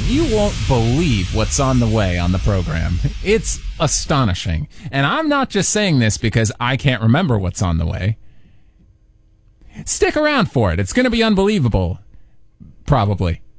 You won't believe what's on the way on the program. It's astonishing. And I'm not just saying this because I can't remember what's on the way. Stick around for it. It's going to be unbelievable. Probably.